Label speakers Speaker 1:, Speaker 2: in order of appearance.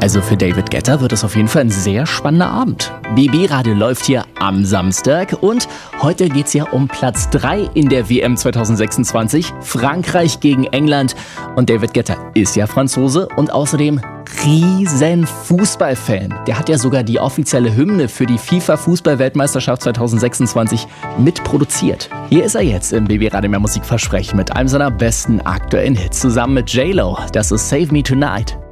Speaker 1: Also für David Guetta wird es auf jeden Fall ein sehr spannender Abend. BB Radio läuft hier am Samstag und heute geht es ja um Platz 3 in der WM 2026. Frankreich gegen England. Und David Guetta ist ja Franzose und außerdem riesen Fußballfan. Der hat ja sogar die offizielle Hymne für die FIFA-Fußball-Weltmeisterschaft 2026 mitproduziert. Hier ist er jetzt im BB Radio Mehr Musik versprechen mit einem seiner besten aktuellen Hits zusammen mit J-Lo. Das ist Save Me Tonight.